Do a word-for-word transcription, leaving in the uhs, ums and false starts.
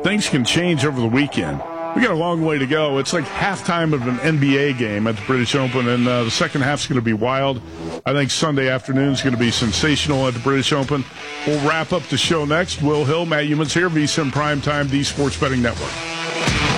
things can change over the weekend. We got a long way to go. It's like halftime of an N B A game at the British Open, and uh, the second half's going to be wild. I think Sunday afternoon is going to be sensational at the British Open. We'll wrap up the show next. Will Hill, Matt Youmans here, V S I N Primetime, the Sports Betting Network.